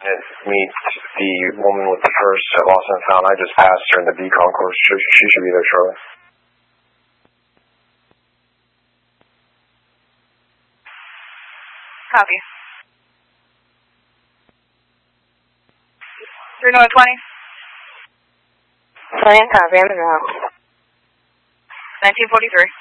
meet the woman with the first lost and found. I just passed her in the B concourse. She should be there shortly. Copy. 3 North 20. Plan, copy, I'm in the house. 1943.